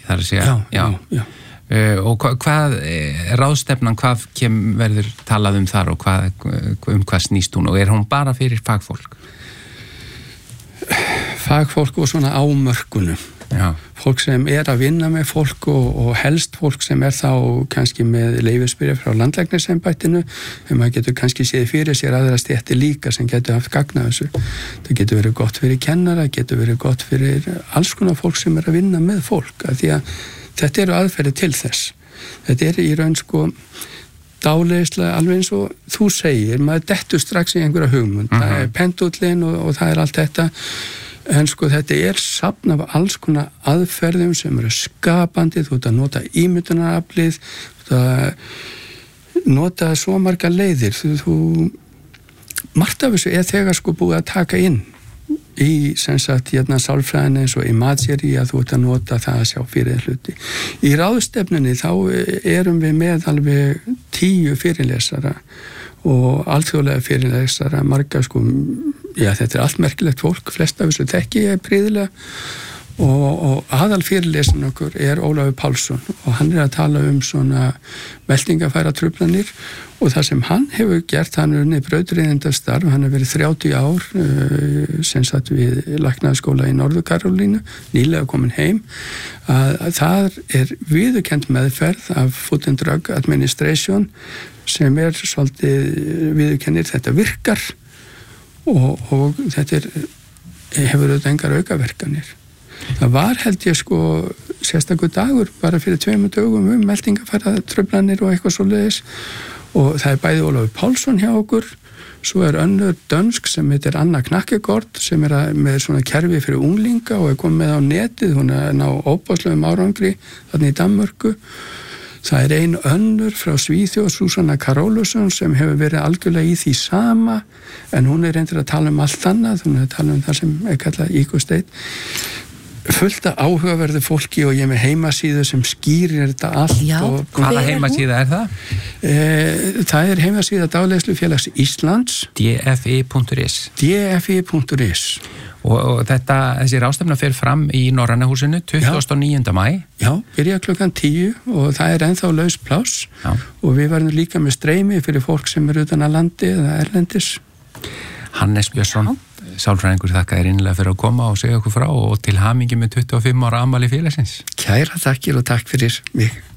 þar að segja. Já. Og hvað ráðstefnan, hvað verður talað um þar og hvað snýst hún og hún bara fyrir fagfólk? Fagfólk og svona ámörkunum. Já. Fólk sem að vinna með fólk og helst fólk sem þá kannski með leyfisbyrja frá landlæknisembættinu, en maður getur kannski séð fyrir sér aðra stéttir líka sem getur haft gagn af þessu. Það getur verið gott fyrir kennara, getur verið gott fyrir alls konar fólk sem að vinna með fólk, af því að þetta eru aðferðir til þess. Þetta í raun dáleiðislega alveg eins og þú segir, maður dettur strax í einhverja hugmynd. Það pendullin og það allt þetta, en þetta safn af alls konar aðferðum sem eru skapandi, þú ert að nota ímyndunaraflið, þú ert að nota svo marga leiðir, margt af þessu þegar búið að taka inn í sálfræðinni eins og imagery að þú ert að nota það að sjá fyrir hluti. Í ráðstefnunni þá erum við með alveg 10 fyrirlesara og alþjóðlega fyrirlesara, marga þetta allt merkilegt fólk, flest af þessu þekki ég prýðilega og aðal fyrirlesin okkur Ólafur Pálsson og hann að tala svona meltingafæra truflanir og það sem hann hefur gert, hann unnið brautryðjendastarf, hann hefur verið 30 ár við læknaskóla í Norður-Karólínu, nýlega komin heim, að það viðurkennd meðferð af Food and Drug Administration sem svolítið viðurkennir þetta virkar og þetta hefur auðvitað engar aukaverkanir. Það var held ég sérstakur dagur bara fyrir 2 dögum meltingafæra truflanir og eitthvað svoleiðis og það bæði Ólafur Pálsson hjá okkur, svo önnur dönsk sem heitir Anna Knakkegård sem með svona kerfi fyrir unglinga og komið með á netið, hún ná óbáslegum árangri þarna í Danmörku. Það ein önnur frá Svíþjóð, Susanna Karolússon, sem hefur verið algjörlega í því sama, en hún reyndir að tala allt annað, hún að tala það sem kallað Ecostate. Fullt af áhugaverðu fólki og ég með heimasíðu sem skýrir þetta allt. Já, hvaða heimasíða það? Það heimasíða Dáleiðslufélags Íslands. dfi.is. dfi.is. Og þessi ráðstefna fer fram í Norræna húsinu 29. maí. Já, byrja klukkan 10 og það ennþá laus pláss og við verðum líka með streymi fyrir fólk sem utan að landi eða erlendis. Hannes Björnsson, sálfræðingur, þakka þér innilega fyrir að koma og segja okkur frá og til hamingju með 25 ára afmæli félagsins. Kæra þakkir og takk fyrir mig.